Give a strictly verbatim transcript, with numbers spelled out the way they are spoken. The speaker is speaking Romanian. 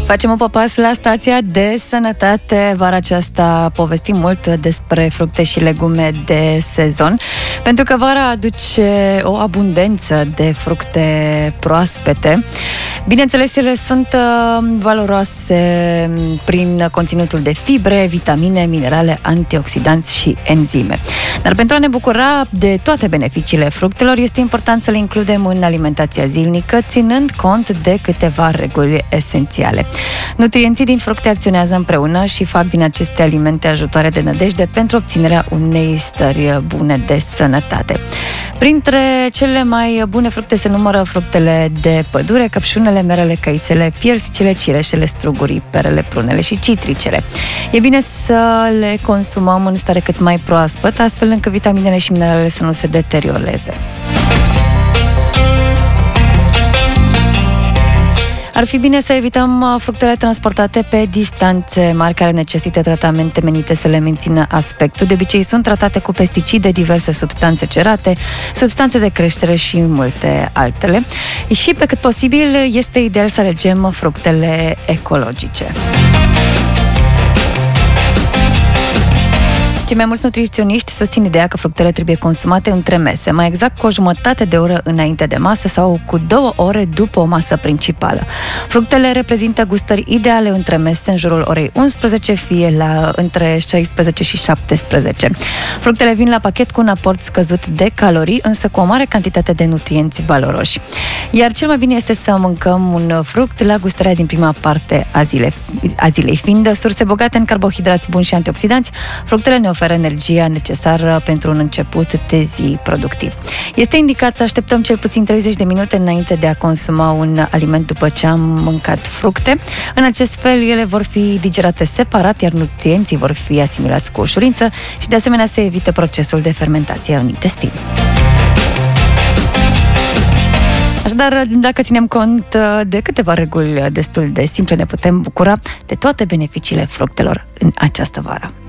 Facem un pas la stația de sănătate. Vara aceasta povestim mult despre fructe și legume de sezon, pentru că vara aduce o abundență de fructe proaspete. Bineînțeles, ele sunt valoroase prin conținutul de fibre, vitamine, minerale, antioxidanți și enzime. Dar pentru a ne bucura de toate beneficiile fructelor, este important să le includem în alimentația zilnică, ținând cont de câteva reguli esențiale. Nutrienții din fructe acționează împreună și fac din aceste alimente ajutoare de nădejde pentru obținerea unei stări bune de sănătate. Printre cele mai bune fructe se numără fructele de pădure, căpșunele, merele, căisele, piersicele, cireșele, strugurii, perele, prunele și citricele. E bine să le consumăm în stare cât mai proaspăt, astfel încât vitaminele și mineralele să nu se deterioreze. Ar fi bine să evităm fructele transportate pe distanțe mari care necesită tratamente menite să le mențină aspectul. De obicei sunt tratate cu pesticide, diverse substanțe cerate, substanțe de creștere și multe altele. Și pe cât posibil este ideal să alegem fructele ecologice. Cei mai mulți nutriționiști susțin ideea că fructele trebuie consumate între mese, mai exact cu o jumătate de oră înainte de masă sau cu două ore după o masă principală. Fructele reprezintă gustări ideale între mese în jurul orei unsprezece, fie la între șaisprezece și șaptesprezece. Fructele vin la pachet cu un aport scăzut de calorii, însă cu o mare cantitate de nutrienți valoroși. Iar cel mai bine este să mâncăm un fruct la gustarea din prima parte a, zile, a zilei. Fiind surse bogate în carbohidrați buni și antioxidanți, fructele ne oferă energia necesară pentru un început de zi productiv. Este indicat să așteptăm cel puțin treizeci de minute înainte de a consuma un aliment după ce am mâncat fructe. În acest fel, ele vor fi digerate separat, iar nutrienții vor fi asimilați cu ușurință și, de asemenea, se evită procesul de fermentație în intestin. Așadar, dacă ținem cont de câteva reguli destul de simple, ne putem bucura de toate beneficiile fructelor în această vară.